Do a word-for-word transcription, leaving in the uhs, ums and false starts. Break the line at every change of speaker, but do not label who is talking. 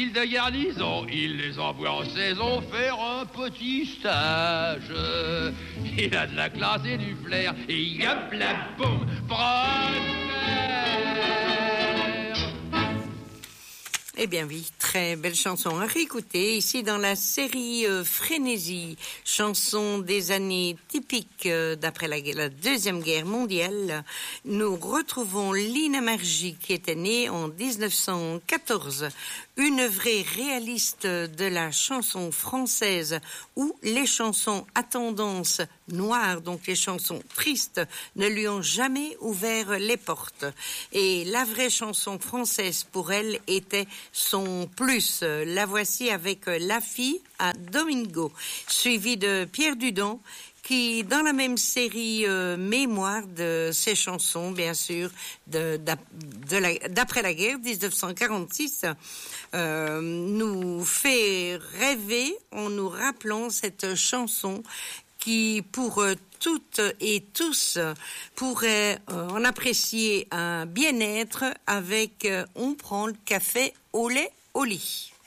ville de garnison. Il les envoie en saison faire un petit stage. Il a de la classe et du flair. Et hop la boum,
Eh bien oui, très belle chanson à réécouter ici dans la série euh, Frénésie, chanson des années typiques euh, d'après la, la Deuxième Guerre mondiale. Nous retrouvons Lina Margy qui était née en dix-neuf cent quatorze, une vraie réaliste de la chanson française où les chansons à tendance noire, donc les chansons tristes, ne lui ont jamais ouvert les portes. Et la vraie chanson française pour elle était son plus. La voici avec La fille à Domingo, suivie de Pierre Dudon, qui, dans la même série euh, mémoire de ses chansons, bien sûr, de, de la, d'après la guerre, dix-neuf cent quarante-six, euh, nous fait rêver en nous rappelant cette chanson qui, pour euh, toutes et tous, pourrait euh, en apprécier un bien-être avec euh, On prend le café au lait au lit.